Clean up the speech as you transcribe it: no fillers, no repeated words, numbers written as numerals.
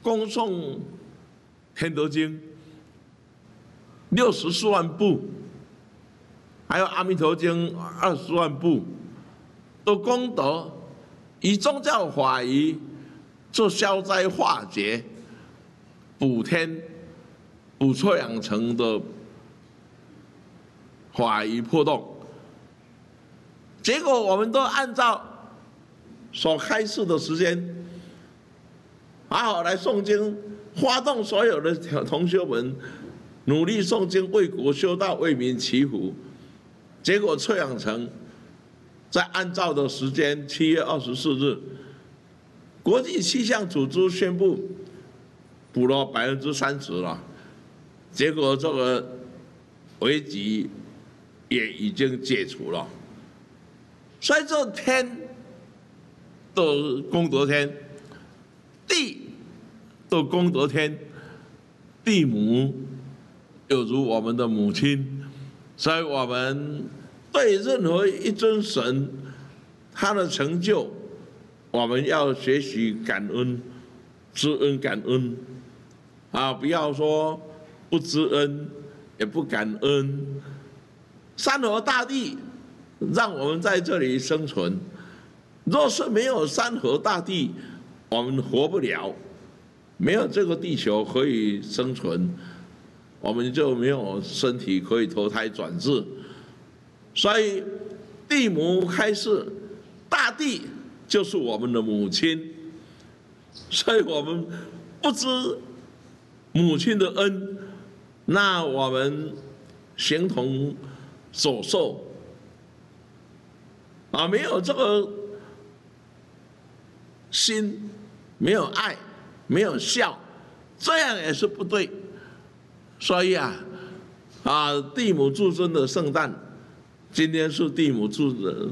恭诵天德经64万部，还有阿弥陀经20万部的功德，以宗教法仪做消灾化解、补天、补错养成的法仪破洞。结果我们都按照所开示的时间，好好来诵经，发动所有的同学们努力诵经，为国修道，为民祈福。结果翠养城在按照的时间7月24日，国际气象组织宣布补了30%了，结果这个危机也已经解除了。所以这天的功德天，地的功德天，地母有如我们的母亲，所以我们对任何一尊神，他的成就，我们要学习感恩、知恩感恩，不要说不知恩，也不感恩。山河大地让我们在这里生存，若是没有山河大地，我们活不了，没有这个地球可以生存，我们就没有身体可以投胎转世。所以地母开示，大地就是我们的母亲，所以我们不知母亲的恩，那我们形同走兽没有这个心，没有爱，没有孝，这样也是不对。所以地母至尊的圣诞，今天是地母至